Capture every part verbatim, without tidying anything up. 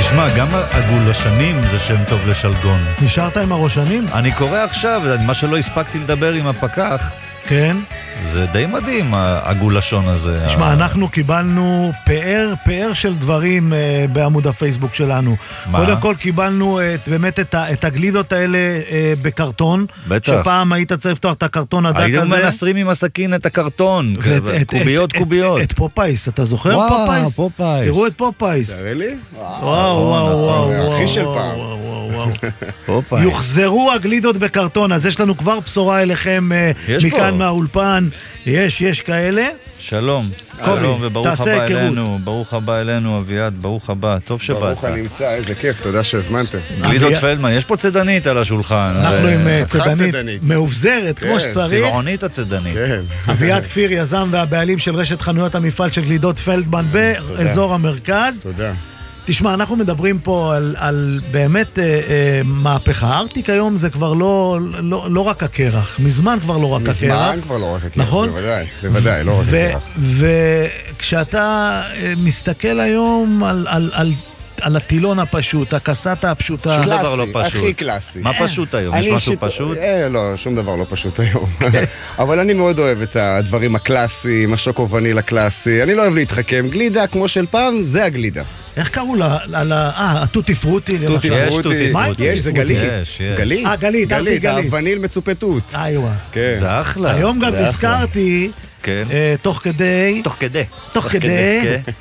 תשמע, גם הגולשנים זה שם טוב לשלגון. נשארת עם הראשנים? אני קורא עכשיו, מה שלא הספקתי לדבר עם הפקח. כן. זה די מדהים, הגולשון הזה. תשמע, אנחנו קיבלנו פאר, פאר של דברים uh, בעמוד הפייסבוק שלנו. מה? קודם כל קיבלנו uh, באמת את, ה, את הגלידות האלה uh, בקרטון. בטח. שפעם היית צריך לפתוח את הקרטון הדק הזה. הייתם מנסרים עם הסכין את הקרטון. ואת, קוביות, את, קוביות. את, את פופייס, אתה זוכר וואו, פופייס? פופייס. תראו את פופייס. תראה לי? וואו, וואו, וואו. זה הכי של פעם. פופייס. יוחזרו הגלידות בקרטון, אז יש לנו כבר בשורה אליכם מכאן מהאולפן. יש, יש כאלה. שלום. שלום, וברוך הבא אלינו. ברוך הבא אלינו, אביעד, ברוך הבא. טוב שבאת. ברוך הנמצא, איזה כיף, תודה שהזמנתם. גלידות פלדמן, יש פה צדנית על השולחן. אנחנו עם צדנית מאובזרת, כמו שצריך. צבעונית הצדנית. אביעד כפיר, יזם והבעלים של רשת חנויות המפעל של גלידות פלדמן באזור המרכז. תודה. תשמע, אנחנו מדברים פה על, על באמת אה, אה, מהפכה. ארטיק היום זה כבר לא, לא, לא רק הקרח. מזמן כבר לא רק הקרח. מזמן כבר לא רק הקרח, נכון? בוודאי, בוודאי, לא רק הקרח. וכשאתה מסתכל היום על, על, על, על הטילון הפשוט, הקסטה הפשוטה. שום דבר לא פשוט. הכי קלאסי. מה פשוט היום? יש משהו פשוט? לא, שום דבר לא פשוט היום. אבל אני מאוד אוהב את הדברים הקלאסיים, השוקו וניל הקלאסי. אני לא אוהב להתחכם. גלידה כמו של פעם, זה הגלידה. איך קראו לה? אה, הטוטי פרוטי. טוטי פרוטי. יש, זה גלית. גלית. אה, גלית, גלית. הווניל מצופתות. איואה. זה אחלה. היום גם נזכרתי, תוך כדי, תוך כדי, תוך כדי,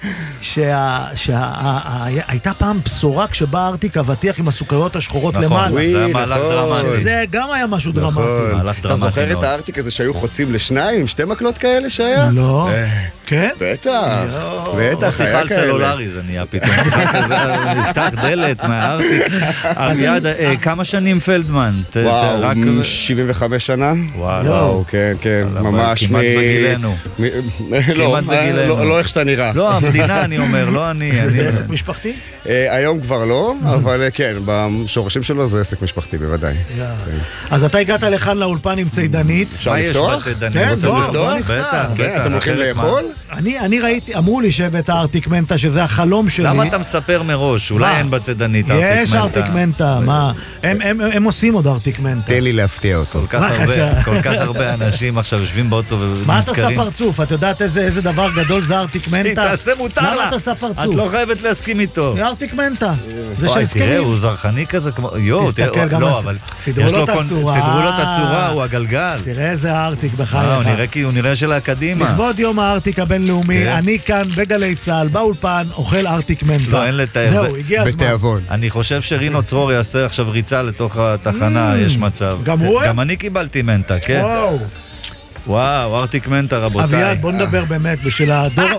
שהייתה פעם בשורה כשבא ארטיק אבטיח עם הסוכריות השחורות למעלה. זה היה מהלך דרמטי. זה גם היה משהו דרמטי. אתה זוכר את הארטיק הזה שהיו חוצים לשניים עם שתי מקלות כאלה שהיה? לא. כן? בטח. בטח, שיחה על סלולרי זה נהיה פתאום. שיחה כזה, נפתח דלת מהארטיק. אביעד, כמה שנים פלדמן? וואו, שבעים וחמש שנה. וואו, כן, כן. ממש כמעט בגילנו. לא, לא איך שאתה נראה. לא, המדינה אני אומר, לא אני. זה עסק משפחתי? היום כבר לא, אבל כן, בשורשים שלו זה עסק משפחתי, בוודאי. אז אתה הגעת לכאן לאולפן עם צידנית. מה יש בצידנית? כן, בוא לפתוח? בטח, בטח. אתם הולכים לאכול? אני ראיתי, אמרו לי שהבאת ארטיק מנטה, שזה החלום שלי. למה אתה מספר מראש? אולי אין בצידנית ארטיק מנטה. יש ארטיק מנטה, מה? הם עושים עוד ארטיק מנטה. תן לי להפתיע אותו. כל כך הרבה אנשים עכשיו יושבים באוטו ונזכרים. מה אתה עושה פרצוף? את יודעת איזה דבר גדול זה ארטיק מנטה? תעשה מותר לה. למה אתה עושה פרצוף? את לא חייבת להסכים איתו. זה ארטיק מנטה. זה של זקנים. תראה, הוא זרחני כזה כמו... יו, תסתכל גם לא, על אבל... סידרו לו את הצורה. סידרו לו את הצורה, הוא הגלגל. תראה איזה ארטיק בחייך. הוא נראה של הקדימה. לכבוד יום הארטיק הבינלאומי, אני כאן בגלי צהל, באולפן, אוכל ארטיק מנטה. לא, אין לתאר. זהו, הגיע הזמן. בתיאבון. אני חושב שרינו צרור יעשה עכשיו ריצה לתוך התחנה, יש מצב. גם הוא? גם אני קיבלתי מנטה, כן. וואו. וואו, ארטיק מנטה, רבותיי. אביעד, בוא נדבר באמת, בשביל הדור...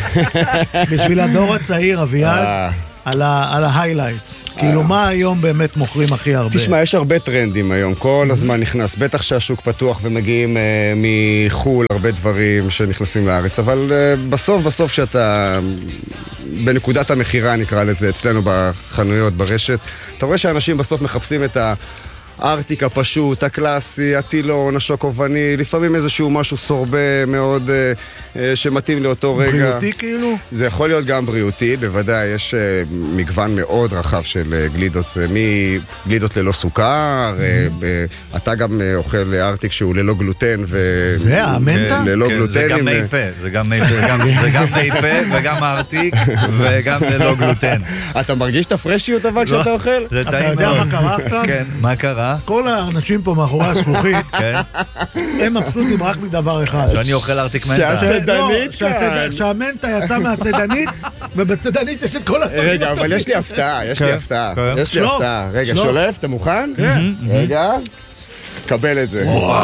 בשביל הדור הצעיר, אביעד, על ההיילייטס. כאילו, מה היום באמת מוכרים הכי הרבה? תשמע, יש הרבה טרנדים היום, כל הזמן נכנס. בטח שהשוק פתוח ומגיעים מחול הרבה דברים שנכנסים לארץ, אבל בסוף, בסוף שאתה... בנקודת המחירה, נקרא לזה, אצלנו בחנויות, ברשת, אתה רואה שאנשים בסוף מחפשים את ה... הארטיק הפשוט, הקלאסי, הטילון, השוקובני, לפעמים איזשהו משהו סורבה מאוד אה, אה, שמתאים לאותו רגע. בריאותי כאילו? זה יכול להיות גם בריאותי, בוודאי, יש אה, מגוון מאוד רחב של אה, גלידות, מגלידות ללא סוכר, אה, אה, אתה גם אה, אוכל ארטיק שהוא ללא גלוטן ו... זה המנטה? ללא כן, גלוטן. זה גם מי פה, זה גם מי פה, גם, זה גם מי פה וגם ארטיק וגם ללא גלוטן. אתה מרגיש את הפרשיות אבל כשאתה אוכל? זה אתה טעים יודע מאוד. מה קרה עכשיו? כן, מה קרה? כל האנשים פה מאחורי הזכוכית, הם מבסוטים רק מדבר אחד. שאני אוכל ארטיק מנטה. שהצדנית כאן. שהמנטה יצא מהצדנית, ובצדנית יש את כל הדברים. רגע, אבל יש לי הפתעה, יש לי הפתעה. יש לי הפתעה. רגע, שולף, אתה מוכן? רגע. קבל את זה.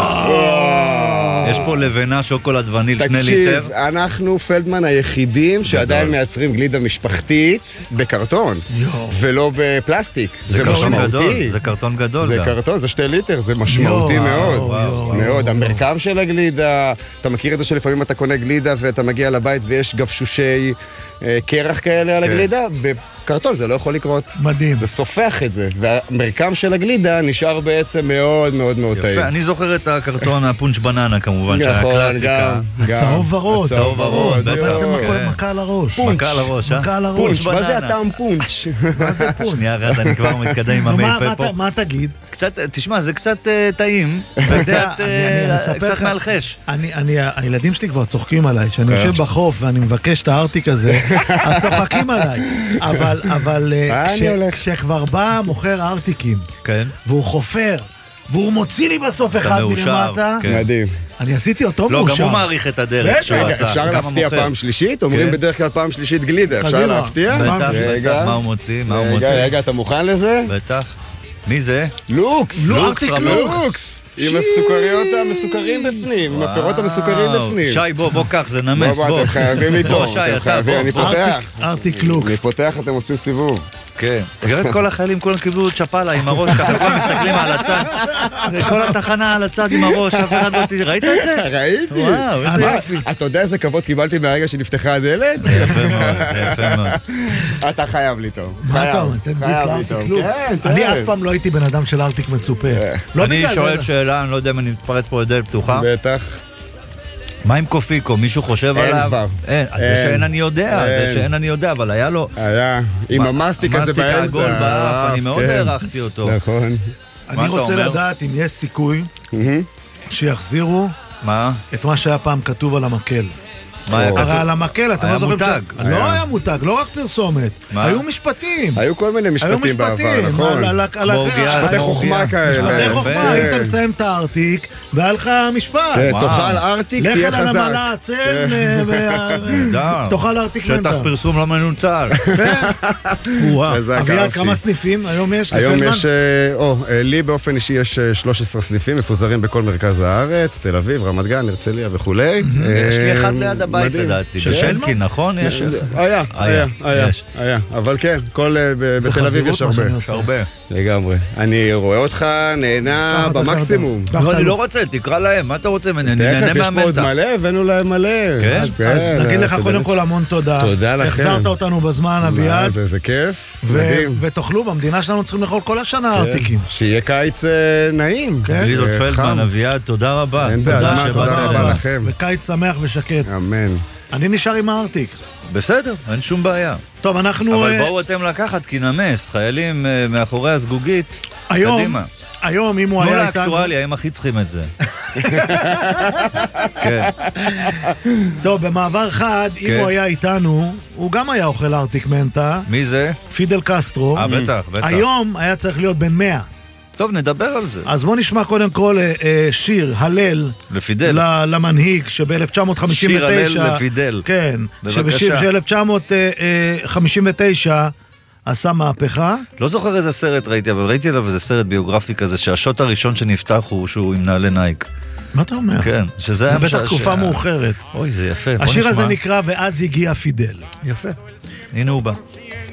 יש פה לבנה שוקולד וניל שני ליטר. תקשיב, אנחנו פלדמן היחידים שעדיין מייצרים גלידה משפחתית בקרטון, ולא בפלסטיק. זה משמעותי. זה קרטון גדול. זה קרטון, זה שתי ליטר, זה משמעותי מאוד. מאוד. המרקם של הגלידה, אתה מכיר את זה שלפעמים אתה קונה גלידה ואתה מגיע לבית ויש גבשושי קרח כאלה על הגלידה? קרטון, זה לא יכול לקרות. מדהים. זה סופח את זה, והמרקם של הגלידה נשאר בעצם מאוד מאוד מאוד טעים. יפה, אני זוכר את הקרטון הפונץ' בננה כמובן, שהיה קלאסיקה. הצהוב ורוד. הצהוב ורוד. מכה על הראש. מכה על הראש, אה? מכה על הראש. פונץ', מה זה הטעם פונץ'? שנייה רד, אני כבר מתקדם עם המייפה פה. מה תגיד? קצת, תשמע, זה קצת טעים, וקצת מאלחש. הילדים שלי כבר צוחקים עליי, שאני יושב בחוף ואני מבקש את הארטיק הזה, הצוחקים עליי. אבל כשכבר בא מוכר ארטיקים, והוא חופר, והוא מוציא לי בסוף אחד מלמטה, מדהים. אני עשיתי אותו לא, מאושר. גם הוא מעריך את הדרך שהוא עשה. אפשר להפתיע פעם שלישית? אומרים בדרך כלל פעם שלישית גלידה. אפשר להפתיע? בטח, בטח, מה הוא מוציא? מה הוא מוציא? רגע, אתה מוכן לזה? בטח. מי זה? לוקס! ארטיק לוקס! עם הסוכריות המסוכרים בפנים, עם הפירות המסוכרים בפנים. שי, בוא, בוא קח, זה נמס, בוא. בוא, אתם חייבים לטעום. בוא, שי, אתה, בוא. אני פותח. ארטיק לוקס. אני פותח, אתם עושים סיבוב. כן. תראה את כל החיילים, כולם קיבלו צ'פלה עם הראש, ככה כולם מסתכלים על הצד. כל התחנה על הצד עם הראש, אף אחד לא תראה. ראית את זה? ראיתי. וואו, איזה יפי. אתה יודע איזה כבוד קיבלתי מהרגע שנפתחה הדלת? יפה מאוד, יפה מאוד. אתה חייב לטעום. מה אתה אומר? תן ביס לארטיק לוקס. אני אף פעם לא הייתי בן אדם של ארטיק מצופה. אני שואל שאלה, אני לא יודע אם אני מתפרץ פה לדלת פתוחה. בטח. מה עם קופיקו? מישהו חושב אין עליו? כבר. אין. זה שאין אני יודע, זה שאין אני יודע, אבל היה לו... היה, עם המסטיק הזה באמצע. המסטיק העגול באף, אני מאוד הערכתי אותו. נכון. אני רוצה לדעת אם יש סיכוי שיחזירו מה? את מה שהיה פעם כתוב על המקל. הרי על המקל, אתם לא זוכרים... היה מותג. לא היה מותג, לא רק פרסומת. היו משפטים. היו כל מיני משפטים בעבר, נכון? משפטי חוכמה כאלה. משפטי חוכמה, היית מסיים את הארטיק, והיה לך משפט. תאכל ארטיק, תהיה חזק. לך על המלה, צל, תאכל ארטיק מנטר. שטח פרסום לא מנוצל. אביעד, כמה סניפים היום יש? היום יש, או, לי באופן אישי יש שלושה עשר סניפים מפוזרים בכל מרכז הארץ, תל אביב, רמת גן, הרצליה וכולי. יש לי אחד ליד הבית לדעתי, בשלקין, נכון? היה, היה, היה, היה, אבל כן, בתל אביב יש הרבה. הרבה. לגמרי. אני רואה אותך נהנה במקסימום. לא, אני לא רוצה, תקרא להם, מה אתה רוצה? אני נהנה מהמנטה. יש פה עוד מלא, הבאנו להם מלא. כן? אז נגיד לך קודם כל המון תודה. תודה לכם. החזרת אותנו בזמן, אביעד. זה כיף, מדהים. ותאכלו, במדינה שלנו צריכים לאכול כל השנה ארטיקים. שיהיה קיץ נעים. גלידות פלדמן, אביעד, תודה רבה. תודה רבה לכם. וקיץ שמח ושקט. אמן. אני נשאר עם הארטיק. בסדר, אין שום בעיה. טוב, אנחנו... אבל בואו אתם לקחת, כי נמס, חיילים מאחורי הסגוגית, קדימה. היום, אם הוא היה איתנו... לא לאקטואליה, הם הכי צריכים את זה. כן. טוב, במעבר חד, אם הוא היה איתנו, הוא גם היה אוכל ארטיק מנטה. מי זה? פידל קסטרו. אה, בטח, בטח. היום היה צריך להיות בן מאה. טוב, נדבר על זה. אז בוא נשמע קודם כל שיר, הלל. לפידל. למנהיג שב-אלף תשע מאות חמישים ותשע... שיר הלל לפידל. כן. בבקשה. שב-אלף תשע מאות חמישים ותשע עשה מהפכה. לא זוכר איזה סרט ראיתי, אבל ראיתי עליו איזה סרט ביוגרפי כזה, שהשוט הראשון שנפתח הוא שהוא עם נעלי נייק. מה אתה אומר? כן. שזה זה בטח תקופה מאוחרת. אוי, זה יפה. השיר הזה נקרא ואז הגיע פידל. יפה. הנה הוא בא.